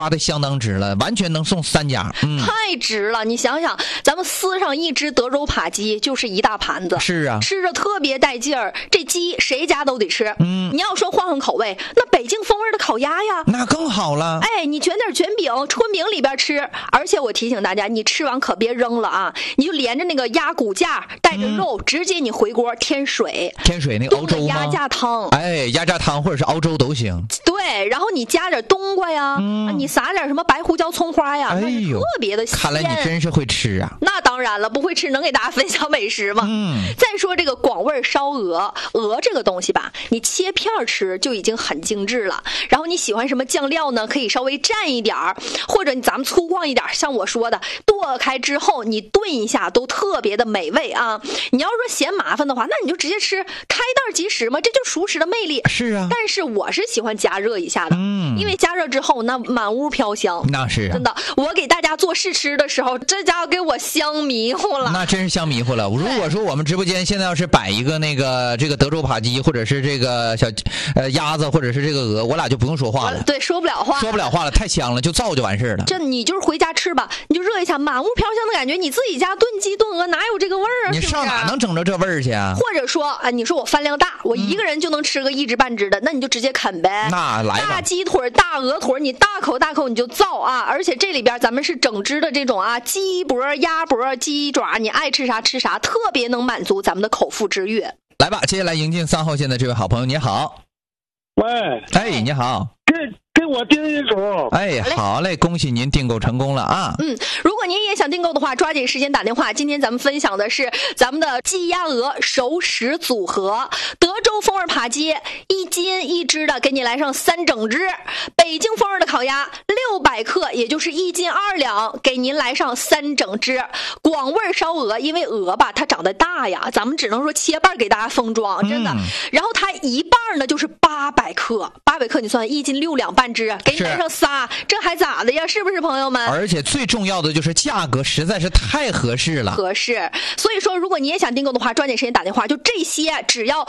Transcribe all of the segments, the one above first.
花的相当值了，完全能送3家。 太值了！你想想，咱们撕上一只德州扒鸡就是一大盘子， 是啊， 吃着特别带劲儿。这鸡谁家都得吃。你要说换换口味，那北京风味的烤鸭呀， 那更好了。 哎，你卷点卷饼，春饼里边吃。而且我提醒大家，你吃完可别扔了啊，你就连着那个鸭骨架带着肉，直接你回锅添水， 那个熬粥吗？ 鸭架汤， 哎，鸭架汤或者是熬粥都行。 对，然后你加点冬瓜呀，你撒点什么白胡椒、葱花呀，那是特别的鲜。 看来你真是会吃啊！ 那当然了，不会吃能给大家分享美食吗？再说这个广味烧鹅，鹅这个东西吧，你切片吃就已经很精致了。然后你喜欢什么酱料呢？可以稍微蘸一点儿，或者咱们粗犷一点，像我说的，剁开之后你炖一下，都特别的美味啊。你要说嫌麻烦的话，那你就直接吃，开袋即食嘛，这就是熟食的魅力。 是啊， 但是我是喜欢加热一下的，因为加热之后那满屋飘香。 那是啊， 真的，我给大家做试吃的时候，这家伙给我香迷糊了。 那真是香迷糊了。如果说我们直播间现在要是摆一个这个德州扒鸡，或者是这个小鸭子，或者是这个鹅，我俩就不用说话了。 对，说不了话了， 太香了，就造就完事了。 这你就是回家吃吧，你就热一下，满屋飘香的感觉。你自己家炖鸡炖鹅哪有这个味儿啊？ 你上哪能整着这味儿去啊？ 或者说你说我饭量大，我一个人就能吃个1只半只的，那你就直接啃呗。 那来吧， 大鸡腿、大鹅腿，你大口大口你就造啊！而且这里边咱们是整只的这种鸡脖、鸭脖、鸡爪，你爱吃啥吃啥，特别能满足咱们的口腹之欲。 来吧，接下来迎进3号线的这位好朋友，你好。 喂， 哎，你好。 给我订一组。 哎，好嘞，恭喜您订购成功了啊！ 如果您也想订购的话，抓紧时间打电话。今天咱们分享的是咱们的鸡鸭鹅熟食组合，德州风味扒鸡1斤1只的，给你来上3整只；北京风味的烤鸭600克，也就是1斤2两，给您来上3整只；广味烧鹅，因为鹅吧它长得大呀，咱们只能说切半给大家封装，真的。然后它一半呢就是800克，800克你算1斤6两半只，给你来上仨，这还咋的呀？是不是朋友们？ 而且最重要的就是价格实在是太合适了， 所以说如果你也想订购的话，抓紧时间打电话，就这些只要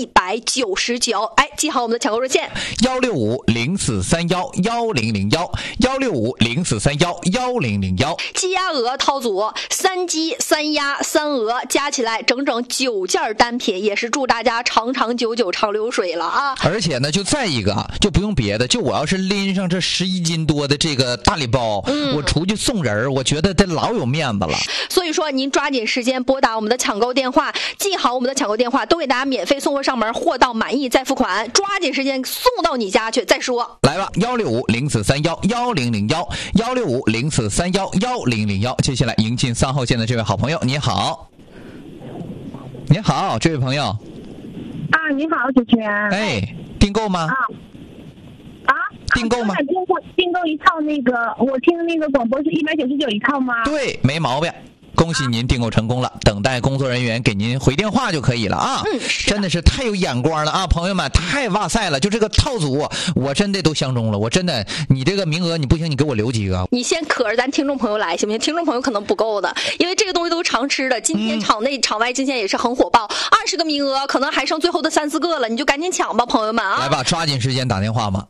199。哎，记好我们的抢购热线 165-0431-1001，165-0431-1001。 鸡鸭鹅套组，3鸡3鸭3鹅，加起来整整9件单品，也是祝大家长长久久长流水了啊！ 而且呢，就再一个就不用别的，就我要是拎上这11斤多的这个大礼包，我出去送人，我觉得这老有面子了。 所以说您抓紧时间拨打我们的抢购电话，记好我们的抢购电话，都给大家免费送货上门，货到满意再付款，抓紧时间送到你家去再说。 来吧，165-0431-1001，165-0431-1001。接下来迎进3号线的这位好朋友，你好。你好，这位朋友。 你好，主持人。 哎，订购吗？订购吗？ 订购一套那个，我听那个广播是199一套吗？ 对，没毛病。恭喜您订购成功了，等待工作人员给您回电话就可以了啊！真的是太有眼光了啊，朋友们，太哇塞了！就这个套组，我真的都相中了。我真的，你这个名额你不行，你给我留几个。 你先可着咱听众朋友来行不行？听众朋友可能不够的，因为这个东西都是常吃的。今天场内场外今天也是很火爆，20个名额，可能还剩最后的3、4个了，你就赶紧抢吧，朋友们啊！ 来吧，抓紧时间打电话吧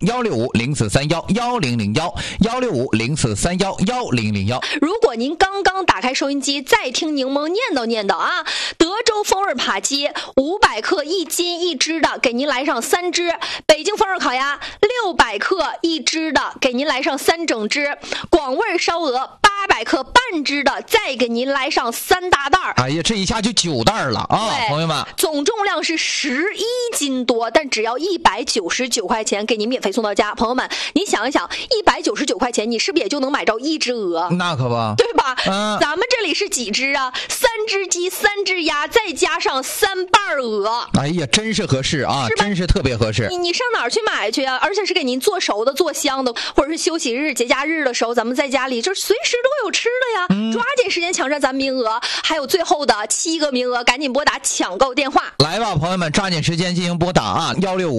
，165-0431-1001，165-0431-1001。 如果您刚刚打开收音机，再听柠檬念叨啊，德州风味扒鸡500克1斤1只的，给您来上3只；北京风味烤鸭600克1只的，给您来上3整只；广味烧鹅800克半只的，再给您来上3大袋。 哎呀，这一下就9袋了啊，朋友们！ 总重量是11斤多，但只要199块钱，给您免费送到家。朋友们，你想一想，199块钱，你是不是也就能买着1只鹅？ 那可不， 对吧？咱们这里是几只啊？3只鸡3只鸭，再加上3瓣鹅。 哎呀，真是合适啊，真是特别合适。 你上哪儿去买去啊？而且是给您做熟的、做香的，或者是休息日、节假日的时候，咱们在家里就随时都有吃的呀。抓紧时间抢上咱名额，还有最后的7个名额，赶紧拨打抢购电话。 来吧，朋友们，抓紧时间进行拨打啊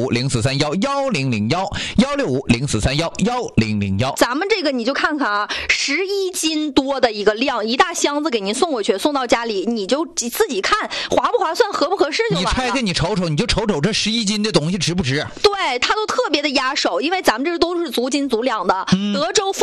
！165-0431-1001，165-0431-1001。 咱们这个你就看看啊，11斤多的一个量，一大箱子给您送过去，送到家里，你就自己看划不划算，合不合适就完了。 你拆开你瞅瞅，你就瞅瞅这11斤的东西值不值？ 对，它都特别的压手，因为咱们这都是足斤足两的。德州